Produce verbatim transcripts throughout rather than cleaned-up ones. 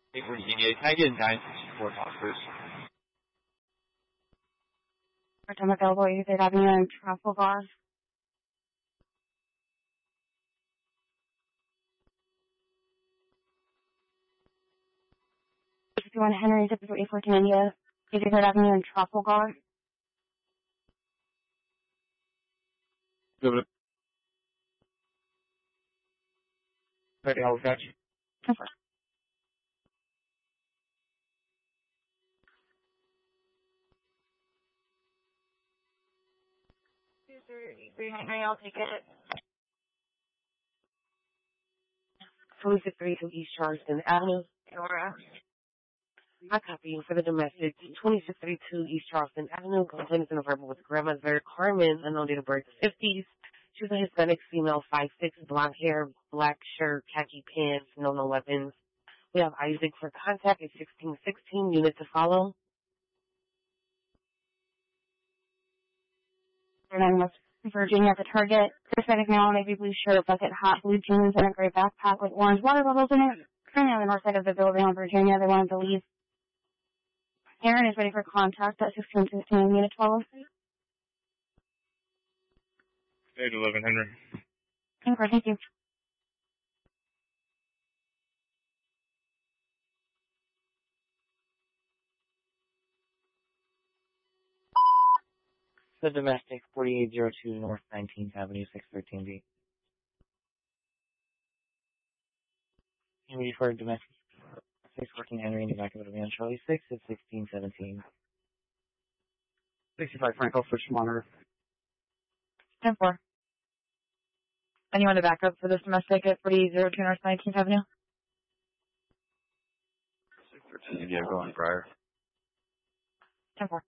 Virginia, can I get nine sixty-four Foxers? Part-time available, eighty-third Avenue and Trafalgar. fifty-one Henry, zip for eight fourteen India, eighty-third Avenue and Trafalgar. Give it a... Okay, I'll catch you. Okay. three Henry, I'll take it. twenty-six thirty-two East Charleston Avenue. Aurora. I copy you for the domestic. twenty-six thirty-two East Charleston Avenue. Complaint is in a verbal with Grandma's Very Carmen, unknown date of birth, fifties. She's a Hispanic female, five six, blonde hair, black shirt, khaki pants, no no weapons. We have Isaac for contact at sixteen sixteen, unit to follow. And then West Virginia at the Target. Hispanic male, navy blue shirt, bucket hat, blue jeans, and a gray backpack with orange water bottles in it. Currently on the north side of the building in Virginia. They wanted to leave. Aaron is ready for contact at sixteen fifteen, unit twelve. eight eleven Henry. Okay, thank you. The domestic, forty-eight oh two North nineteenth Avenue, six thirteen B. Henry for domestic, six fourteen Henry, in the back of the van, Charlie six at sixteen seventeen. sixty-five Franco, switch monitor. ten four. Anyone to back up for this domestic at forty-eight oh two North nineteenth Avenue? six thirteen India, go on Briar. ten four.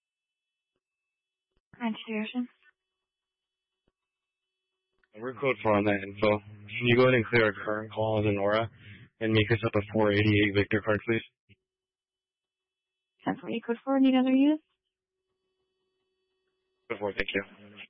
Constitution. We're code four on that info. Can you go ahead and clear our current calls in Aura and make us up a four eighty-eight Victor card, please? ten four, you code four, need other use? Code four, thank you.